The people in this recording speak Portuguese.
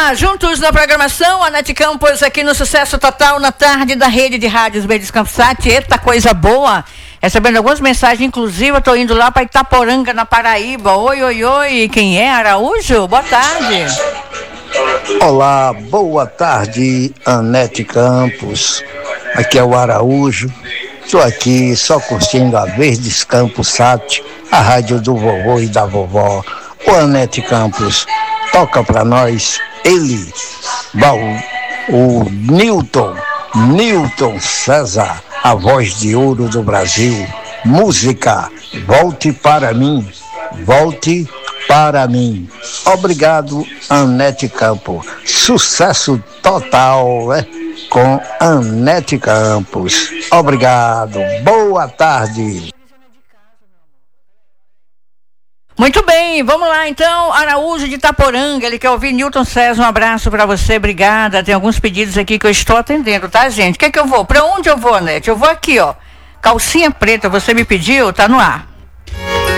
lá, juntos na programação, a Net Campos aqui no Sucesso Total, na tarde da rede de rádios Verdes Campos Sat. Eita, coisa boa! Recebendo algumas mensagens, inclusive eu tô indo lá para Itaporanga, na Paraíba. Oi, oi, oi, quem é? Araújo? Boa tarde. Olá, boa tarde, Anete Campos. Aqui é o Araújo. Estou aqui só curtindo a Verdes Campos Sat, a rádio do vovô e da vovó. O Anete Campos, toca para nós ele, o Newton César, a voz de ouro do Brasil. Música, volte para mim, volte para mim. Obrigado, Anete Campos. Sucesso total, né? Com Anete Campos. Obrigado. Boa tarde. Muito bem, vamos lá então. Araújo de Itaporanga, ele quer ouvir Newton César. Um abraço para você, obrigada. Tem alguns pedidos aqui que eu estou atendendo, tá, gente? Quer que eu vou? Para onde eu vou, Anete? Eu vou aqui, ó. Calcinha preta, você me pediu, tá no ar.